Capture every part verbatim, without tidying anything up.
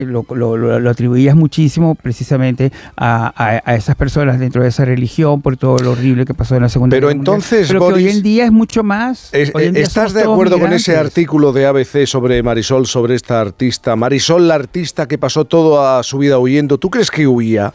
lo, lo, lo, lo atribuías muchísimo precisamente a, a, a esas personas dentro de esa religión por todo lo horrible que pasó en la Segunda Pero Guerra entonces, Mundial. Pero Boris, que hoy en día es mucho más. Es, Hoy en día ¿Estás somos de todos acuerdo con migrantes. ese artículo de A B C sobre Marisol, sobre esta artista? Marisol, la artista que pasó toda su vida huyendo, ¿tú crees que huía?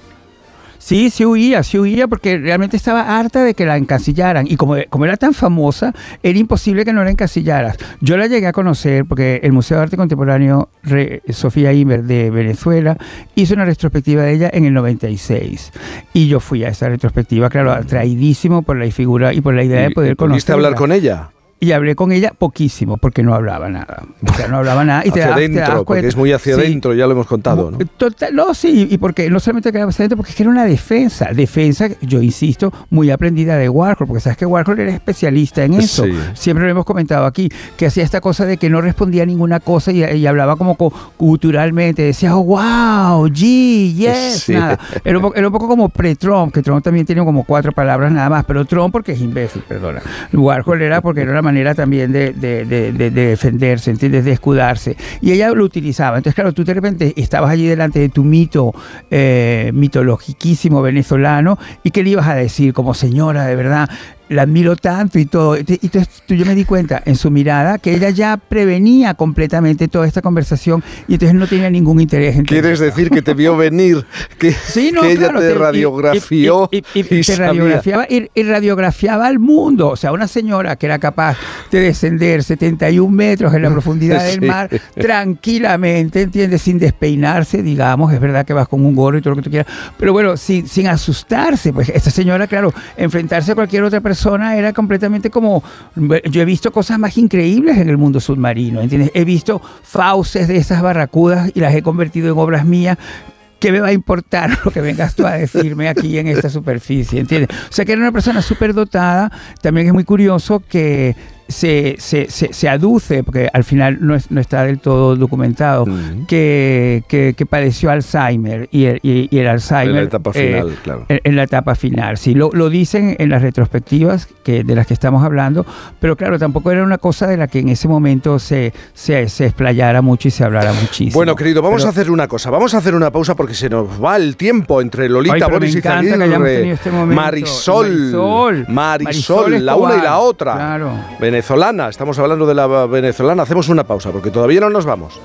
Sí, sí huía, sí huía porque realmente estaba harta de que la encasillaran y como, como era tan famosa, era imposible que no la encasillaras. Yo la llegué a conocer porque el Museo de Arte Contemporáneo Re, Sofía Imer de Venezuela hizo una retrospectiva de ella en el noventa y seis y yo fui a esa retrospectiva, claro, atraidísimo por la figura y por la idea de poder conocerla. ¿Pudiste hablar con ella? Y hablé con ella poquísimo, porque no hablaba nada. O sea, no hablaba nada. Y hacia te das, adentro, te das porque es muy hacia sí. adentro, ya lo hemos contado, ¿no? Total, no, sí, y porque no solamente quedaba hacia adentro, porque es que era una defensa. Defensa, yo insisto, muy aprendida de Warhol, porque sabes que Warhol era especialista en eso. Sí. Siempre lo hemos comentado aquí, que hacía esta cosa de que no respondía a ninguna cosa y, y hablaba como culturalmente. Decía, oh, wow, gee, yes, sí. Nada. Era un, poco, era un poco como pre-Trump, que Trump también tiene como cuatro palabras nada más, pero Trump porque es imbécil, perdona. Warhol era porque era una manera también de De, de, de, de defenderse, ¿entiendes? De escudarse. Y ella lo utilizaba. Entonces, claro, tú de repente estabas allí delante de tu mito eh, mitologiquísimo venezolano y ¿qué le ibas a decir? Como señora, de verdad, la admiro tanto y todo. Y entonces yo me di cuenta en su mirada que ella ya prevenía completamente toda esta conversación y entonces no tenía ningún interés en ¿Quieres decir que te vio venir? Que, sí, no, que ella claro, te, te radiografió y, y, y, y, y te radiografiaba y, y radiografiaba al mundo. O sea, una señora que era capaz de descender setenta y un metros en la profundidad del sí. mar tranquilamente, ¿entiendes? Sin despeinarse, digamos. Es verdad que vas con un gorro y todo lo que tú quieras, pero bueno, sin, sin asustarse. Pues esta señora, claro, enfrentarse a cualquier otra persona era completamente como... Yo he visto cosas más increíbles en el mundo submarino, ¿entiendes? He visto fauces de esas barracudas y las he convertido en obras mías. ¿Qué me va a importar lo que vengas tú a decirme aquí en esta superficie? ¿Entiendes? O sea, que era una persona súper dotada. También es muy curioso que se, se, se, se aduce, porque al final no, es, no está del todo documentado, uh-huh. que, que, que padeció Alzheimer y el, y, y el Alzheimer... En la etapa final, eh, claro. En, en la etapa final, sí. Lo, lo dicen en las retrospectivas que, de las que estamos hablando, pero claro, tampoco era una cosa de la que en ese momento se, se, se explayara mucho y se hablara muchísimo. Bueno, querido, vamos pero, a hacer una cosa. Vamos a hacer una pausa porque se nos va el tiempo entre Lolita, ay, Boris y Zaguirre. Este Marisol, Marisol, Marisol, Marisol la una y la otra. Claro. Venezolana, estamos hablando de la venezolana. Hacemos una pausa porque todavía no nos vamos.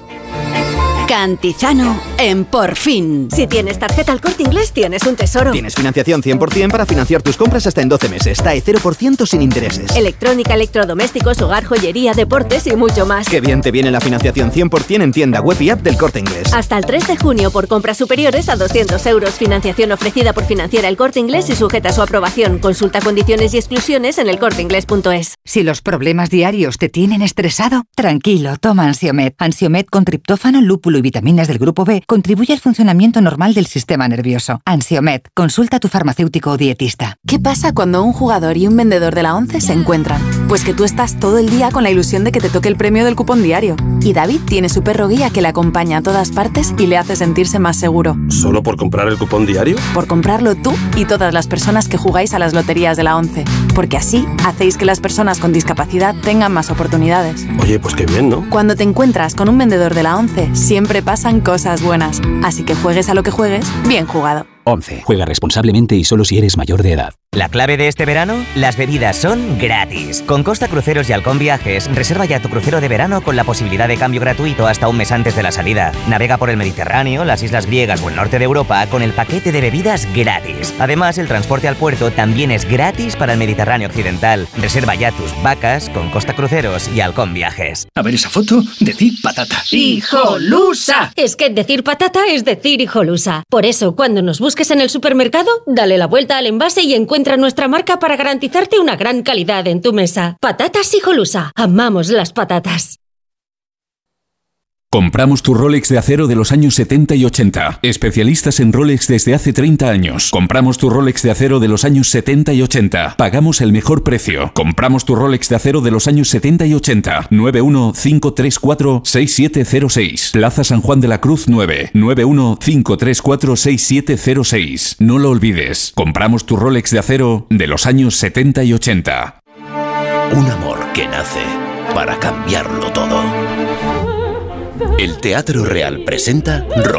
Cantizano en Por Fin. Si tienes tarjeta Al Corte Inglés, tienes un tesoro. Tienes financiación cien por ciento para financiar tus compras hasta en doce meses. T A E cero por ciento sin intereses. Electrónica, electrodomésticos, hogar, joyería, deportes y mucho más. Qué bien te viene la financiación cien por ciento en tienda web y app del Corte Inglés. Hasta el tres de junio por compras superiores a doscientos euros. Financiación ofrecida por Financiera El Corte Inglés y sujeta a su aprobación. Consulta condiciones y exclusiones en elcorteinglés punto es. Si los problemas diarios te tienen estresado, tranquilo, toma Ansiomed. Ansiomed con triptófano, lúpulo y vitaminas del grupo B contribuye al funcionamiento normal del sistema nervioso. Ansiomed, consulta a tu farmacéutico o dietista. ¿Qué pasa cuando un jugador y un vendedor de la ONCE se encuentran? Pues que tú estás todo el día con la ilusión de que te toque el premio del cupón diario. Y David tiene su perro guía que le acompaña a todas partes y le hace sentirse más seguro. ¿Solo por comprar el cupón diario? Por comprarlo tú y todas las personas que jugáis a las loterías de la ONCE. Porque así hacéis que las personas con discapacidad tengan más oportunidades. Oye, pues qué bien, ¿no? Cuando te encuentras con un vendedor de la ONCE, siempre pasan cosas buenas. Así que juegues a lo que juegues, bien jugado. once. Juega responsablemente y solo si eres mayor de edad. ¿La clave de este verano? Las bebidas son gratis. Con Costa Cruceros y Halcón Viajes, reserva ya tu crucero de verano con la posibilidad de cambio gratuito hasta un mes antes de la salida. Navega por el Mediterráneo, las islas griegas o el norte de Europa con el paquete de bebidas gratis. Además, el transporte al puerto también es gratis para el Mediterráneo occidental. Reserva ya tus vacas con Costa Cruceros y Halcón Viajes. A ver esa foto, decir patata. ¡Hijolusa! Es que decir patata es decir hijolusa. Por eso, cuando nos busques en el supermercado, dale la vuelta al envase y encuentra nuestra marca para garantizarte una gran calidad en tu mesa. Patatas Hijolusa. Amamos las patatas. Compramos tu Rolex de acero de los años setenta y ochenta. Especialistas en Rolex desde hace treinta años. Compramos tu Rolex de acero de los años setenta y ochenta. Pagamos el mejor precio. Compramos tu Rolex de acero de los años setenta y ochenta. nueve uno cinco tres cuatro seis siete cero seis. Plaza San Juan de la Cruz nueve. nueve uno cinco tres cuatro seis siete cero seis. No lo olvides. Compramos tu Rolex de acero de los años setenta y ochenta. Un amor que nace para cambiarlo todo. El Teatro Real presenta